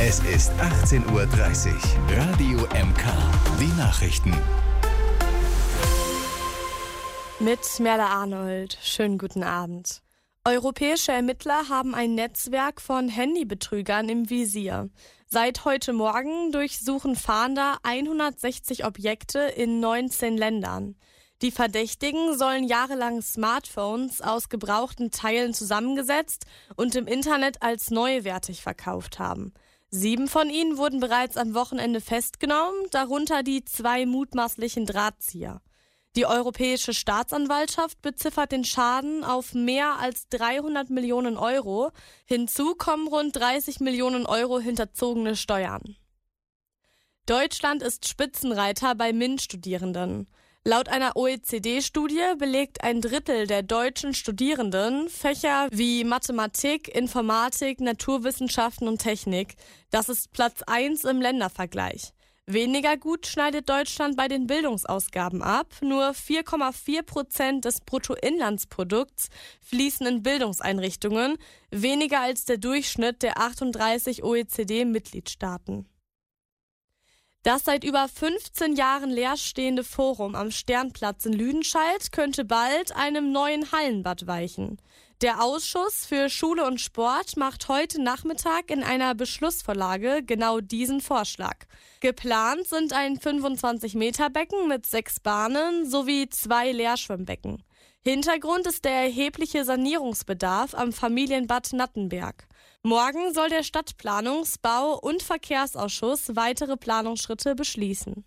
Es ist 18:30 Uhr. Radio MK. Die Nachrichten. Mit Merle Arnold. Schönen guten Abend. Europäische Ermittler haben ein Netzwerk von Handybetrügern im Visier. Seit heute Morgen durchsuchen Fahnder 160 Objekte in 19 Ländern. Die Verdächtigen sollen jahrelang Smartphones aus gebrauchten Teilen zusammengesetzt und im Internet als neuwertig verkauft haben. 7 von ihnen wurden bereits am Wochenende festgenommen, darunter die 2 mutmaßlichen Drahtzieher. Die Europäische Staatsanwaltschaft beziffert den Schaden auf mehr als 300 Millionen Euro. Hinzu kommen rund 30 Millionen Euro hinterzogene Steuern. Deutschland ist Spitzenreiter bei MINT-Studierenden. Laut einer OECD-Studie belegt ein Drittel der deutschen Studierenden Fächer wie Mathematik, Informatik, Naturwissenschaften und Technik. Das ist Platz 1 im Ländervergleich. Weniger gut schneidet Deutschland bei den Bildungsausgaben ab. Nur 4,4% des Bruttoinlandsprodukts fließen in Bildungseinrichtungen, weniger als der Durchschnitt der 38 OECD-Mitgliedstaaten. Das seit über 15 Jahren leerstehende Forum am Sternplatz in Lüdenscheid könnte bald einem neuen Hallenbad weichen. Der Ausschuss für Schule und Sport macht heute Nachmittag in einer Beschlussvorlage genau diesen Vorschlag. Geplant sind ein 25-Meter-Becken mit 6 Bahnen sowie 2 Leerschwimmbecken. Hintergrund ist der erhebliche Sanierungsbedarf am Familienbad Nattenberg. Morgen soll der Stadtplanungs-, Bau- und Verkehrsausschuss weitere Planungsschritte beschließen.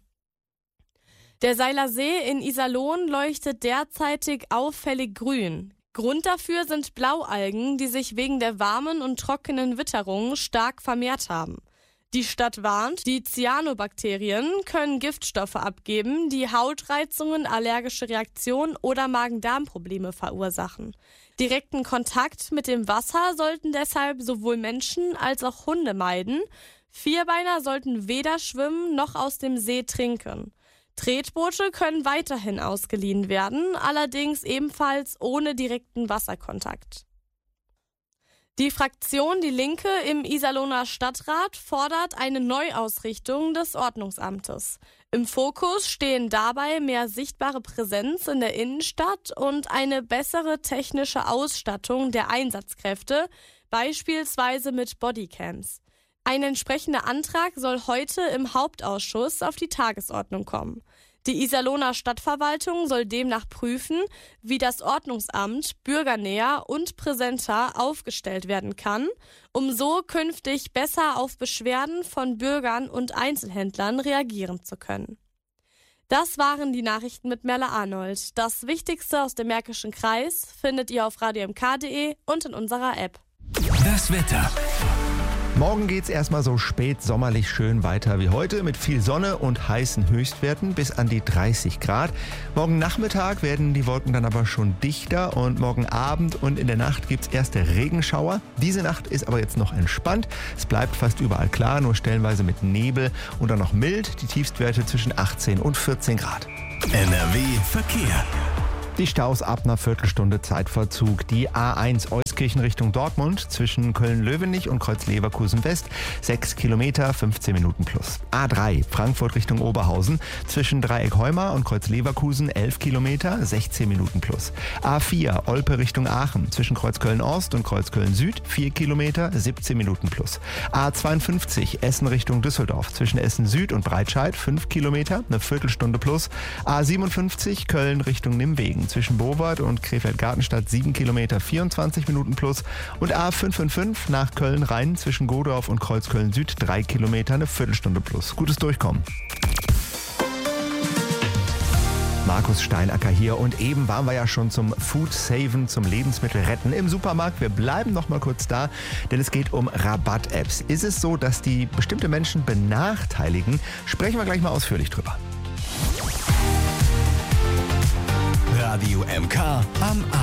Der Seiler See in Iserlohn leuchtet derzeitig auffällig grün. Grund dafür sind Blaualgen, die sich wegen der warmen und trockenen Witterung stark vermehrt haben. Die Stadt warnt, die Cyanobakterien können Giftstoffe abgeben, die Hautreizungen, allergische Reaktionen oder Magen-Darm-Probleme verursachen. Direkten Kontakt mit dem Wasser sollten deshalb sowohl Menschen als auch Hunde meiden. Vierbeiner sollten weder schwimmen noch aus dem See trinken. Tretboote können weiterhin ausgeliehen werden, allerdings ebenfalls ohne direkten Wasserkontakt. Die Fraktion Die Linke im Iserlohner Stadtrat fordert eine Neuausrichtung des Ordnungsamtes. Im Fokus stehen dabei mehr sichtbare Präsenz in der Innenstadt und eine bessere technische Ausstattung der Einsatzkräfte, beispielsweise mit Bodycams. Ein entsprechender Antrag soll heute im Hauptausschuss auf die Tagesordnung kommen. Die Iserlohner Stadtverwaltung soll demnach prüfen, wie das Ordnungsamt bürgernäher und präsenter aufgestellt werden kann, um so künftig besser auf Beschwerden von Bürgern und Einzelhändlern reagieren zu können. Das waren die Nachrichten mit Merle Arnold. Das Wichtigste aus dem Märkischen Kreis findet ihr auf radiomk.de und in unserer App. Das Wetter. Morgen geht's erstmal so spät sommerlich schön weiter wie heute mit viel Sonne und heißen Höchstwerten bis an die 30 Grad. Morgen Nachmittag werden die Wolken dann aber schon dichter und morgen Abend und in der Nacht gibt's erste Regenschauer. Diese Nacht ist aber jetzt noch entspannt. Es bleibt fast überall klar, nur stellenweise mit Nebel und dann noch mild. Die Tiefstwerte zwischen 18 und 14 Grad. NRW Verkehr. Die Staus ab einer Viertelstunde Zeitverzug. Die A1 Euskirchen Richtung Dortmund zwischen Köln-Löwenich und Kreuz-Leverkusen West 6 Kilometer, 15 Minuten plus. A3 Frankfurt Richtung Oberhausen zwischen Dreieck-Heumar und Kreuz-Leverkusen 11 Kilometer, 16 Minuten plus. A4 Olpe Richtung Aachen zwischen Kreuzköln-Ost und Kreuzköln-Süd 4 Kilometer, 17 Minuten plus. A52 Essen Richtung Düsseldorf zwischen Essen-Süd und Breitscheid 5 Kilometer, eine Viertelstunde plus. A57 Köln Richtung Nimwegen zwischen Bovard und Krefeld-Gartenstadt 7 Kilometer, 24 Minuten plus. Und A555 nach Köln-Rhein zwischen Godorf und Kreuzköln-Süd 3 Kilometer, eine Viertelstunde plus. Gutes Durchkommen. Markus Steinacker hier und eben waren wir ja schon zum Food Saven, zum Lebensmittel retten im Supermarkt. Wir bleiben noch mal kurz da, denn es geht um Rabatt-Apps. Ist es so, dass die bestimmte Menschen benachteiligen? Sprechen wir gleich mal ausführlich drüber. Radio MK am